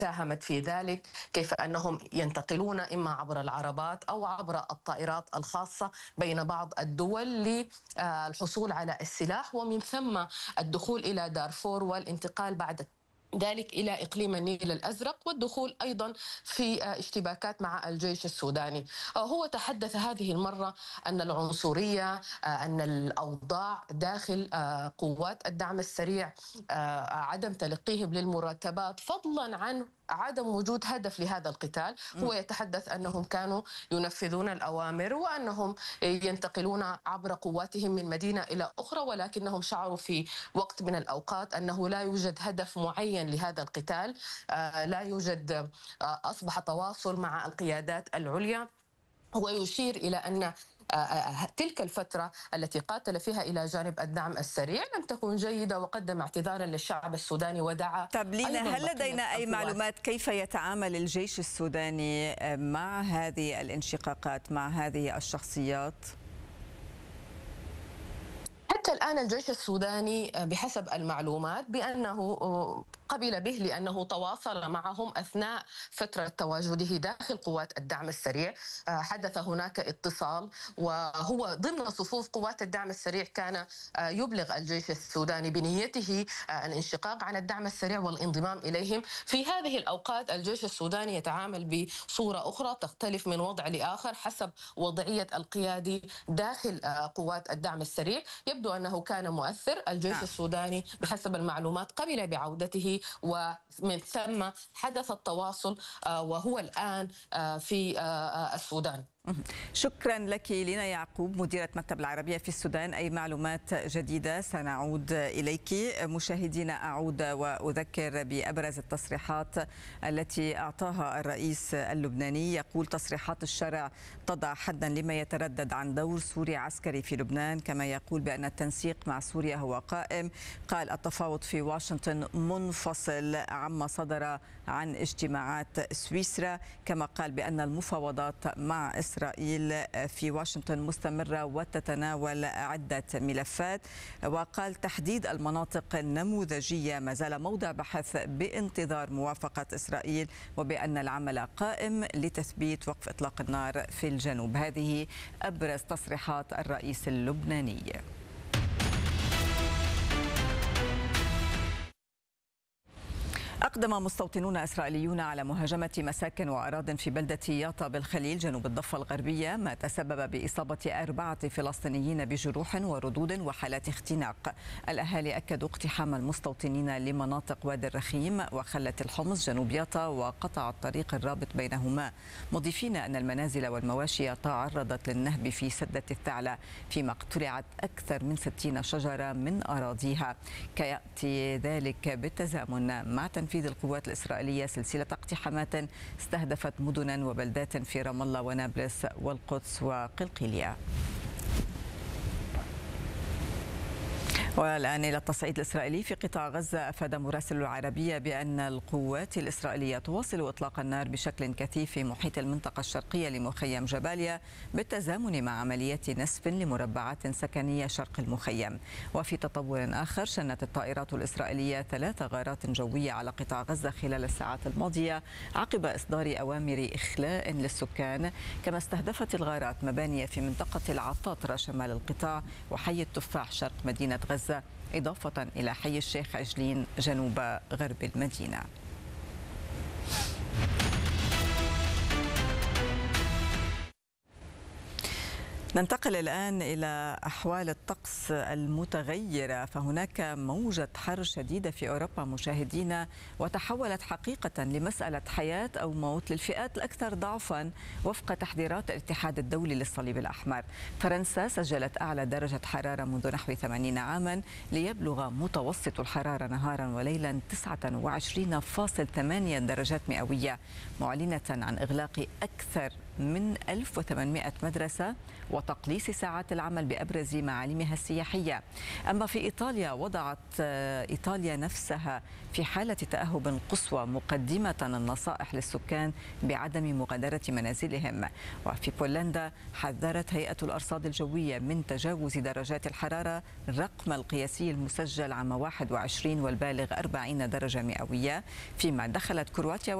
ساهمت في ذلك، كيف أنهم ينتقلون إما عبر العربات أو عبر الطائرات الخاصة بين بعض الدول للحصول على السلاح، ومن ثم الدخول إلى دارفور والانتقال بعد ذلك إلى إقليم النيل الأزرق، والدخول أيضا في اشتباكات مع الجيش السوداني. هو تحدث هذه المرة أن العنصرية، أن الأوضاع داخل قوات الدعم السريع، عدم تلقيهم للمرتبات، فضلا عن عدم وجود هدف لهذا القتال. هو يتحدث أنهم كانوا ينفذون الأوامر وأنهم ينتقلون عبر قواتهم من مدينة إلى أخرى، ولكنهم شعروا في وقت من الأوقات أنه لا يوجد هدف معين لهذا القتال، لا يوجد، أصبح تواصل مع القيادات العليا. هو يشير إلى أن تلك الفترة التي قاتل فيها إلى جانب الدعم السريع لم تكن جيدة، وقدم اعتذارا للشعب السوداني ودعا. طب لينا، هل لدينا أي معلومات كيف يتعامل الجيش السوداني مع هذه الانشقاقات، مع هذه الشخصيات؟ حتى الآن الجيش السوداني بحسب المعلومات بأنه قبل به، لأنه تواصل معهم أثناء فترة تواجده داخل قوات الدعم السريع. حدث هناك اتصال، وهو ضمن صفوف قوات الدعم السريع كان يبلغ الجيش السوداني بنيته الانشقاق عن الدعم السريع والانضمام إليهم. في هذه الأوقات الجيش السوداني يتعامل بصورة أخرى تختلف من وضع لآخر حسب وضعية القيادي داخل قوات الدعم السريع. يبدو أنه كان مؤثر. الجيش السوداني بحسب المعلومات قبل بعودته، ومن ثم حدث التواصل، وهو الآن في السودان. شكرا لك لينا يعقوب، مديرة مكتب العربية في السودان. أي معلومات جديدة سنعود إليك. مشاهدينا، أعود وأذكر بأبرز التصريحات التي أعطاها الرئيس اللبناني. يقول: تصريحات الشرع تضع حدا لما يتردد عن دور سوري عسكري في لبنان، كما يقول بأن التنسيق مع سوريا هو قائم. قال: التفاوض في واشنطن منفصل عما صدر عن اجتماعات سويسرا، كما قال بأن المفاوضات مع إسرائيل في واشنطن مستمرة وتتناول عدة ملفات. وقال: تحديد المناطق النموذجية ما زال موضع بحث بانتظار موافقة إسرائيل، وبأن العمل قائم لتثبيت وقف إطلاق النار في الجنوب. هذه أبرز تصريحات الرئيس اللبناني. أقدم مستوطنون إسرائيليون على مهاجمة مساكن وأراضٍ في بلدة ياطا بالخليل جنوب الضفة الغربية، ما تسبب بإصابة 4 فلسطينيين بجروح وردود وحالات اختناق. الأهالي أكدوا اقتحام المستوطنين لمناطق وادي الرخيم وخلة الحمص جنوب ياطا، وقطع الطريق الرابط بينهما، مضيفين أن المنازل والمواشي تعرضت للنهب في سدة الثعلة، فيما اقتلعت أكثر من 60 شجرة من أراضيها. كيأتي ذلك بالتزامن مع تنفيذ القوات الإسرائيلية سلسلة اقتحامات استهدفت مدنا وبلدات في رام الله ونابلس والقدس وقلقيلية. والآن إلى التصعيد الإسرائيلي في قطاع غزة. أفاد مراسل العربية بأن القوات الإسرائيلية تواصل إطلاق النار بشكل كثيف في محيط المنطقة الشرقية لمخيم جباليا، بالتزامن مع عمليات نسف لمربعات سكنية شرق المخيم. وفي تطور آخر، شنت الطائرات الإسرائيلية 3 غارات جوية على قطاع غزة خلال الساعات الماضية عقب إصدار أوامر إخلاء للسكان، كما استهدفت الغارات مباني في منطقة العطاطرة شمال القطاع وحي التفاح شرق مدينة غزة، إضافة إلى حي الشيخ عجلين جنوب غرب المدينة. ننتقل الآن إلى أحوال الطقس المتغيرة، فهناك موجة حر شديدة في أوروبا مشاهدينا، وتحولت حقيقة لمسألة حياة أو موت للفئات الأكثر ضعفا وفق تحذيرات الاتحاد الدولي للصليب الأحمر. فرنسا سجلت أعلى درجة حرارة منذ نحو 80 عاما، ليبلغ متوسط الحرارة نهارا وليلا 29.8 درجات مئوية، معلنة عن إغلاق أكثر من 1800 مدرسة وتقليص ساعات العمل بأبرز معالمها السياحية. أما في إيطاليا، وضعت إيطاليا نفسها في حالة تأهب قصوى، مقدمة النصائح للسكان بعدم مغادرة منازلهم. وفي بولندا حذرت هيئة الأرصاد الجوية من تجاوز درجات الحرارة الرقم القياسي المسجل عام 21 والبالغ 40 درجة مئوية، فيما دخلت كرواتيا